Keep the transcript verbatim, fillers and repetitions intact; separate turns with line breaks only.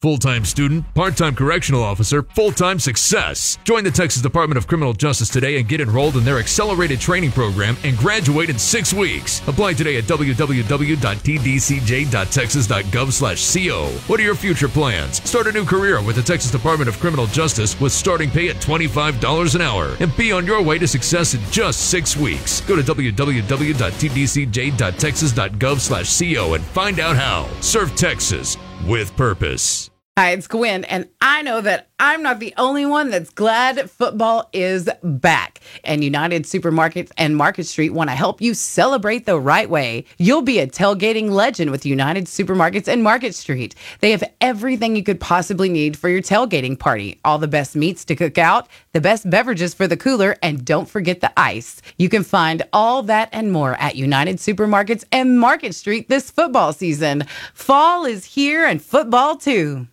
Full-time student, part-time correctional officer, full-time success. Join the Texas Department of Criminal Justice today and get enrolled in their accelerated training program and graduate in six weeks. Apply today at w w w dot t d c j dot texas dot gov slash co. What are your future plans? Start a new career with the Texas Department of Criminal Justice with starting pay at twenty-five dollars an hour and be on your way to success in just six weeks. Go to w w w dot t d c j dot texas dot gov slash co and find out how. Serve Texas with purpose.
Hi, it's Gwen, and I know that I'm not the only one that's glad football is back. And United Supermarkets and Market Street want to help you celebrate the right way. You'll be a tailgating legend with United Supermarkets and Market Street. They have everything you could possibly need for your tailgating party. All the best meats to cook out, the best beverages for the cooler, and don't forget the ice. You can find all that and more at United Supermarkets and Market Street this football season. Fall is here and football too.